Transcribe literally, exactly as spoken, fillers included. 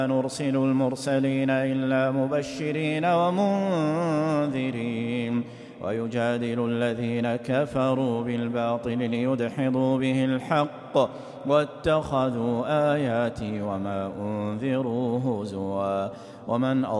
نرسل المرسلين إلا مبشرين ومنذرين ويجادل الذين كفروا بالباطل ليدحضوا به الحق واتخذوا آياتي وما أنذروا هزوا ومن